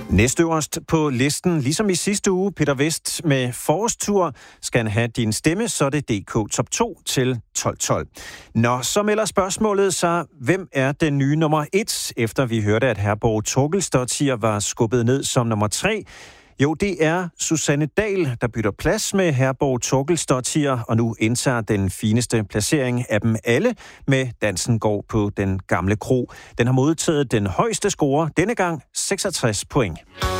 Næstøverst på listen, ligesom i sidste uge, Peter Vest med forårstur. Skal han have din stemme, så er det DK Top 2 til 12.12. Nå, så melder spørgsmålet så, hvem er den nye nummer 1, efter vi hørte, at Herborg Torgelsdottir var skubbet ned som nummer 3? Jo, det er Susanne Dahl, der bytter plads med Herborg Torgelsdottir, og nu indtager den fineste placering af dem alle med Dansen går på den gamle kro. Den har modtaget den højeste score, denne gang 66 point.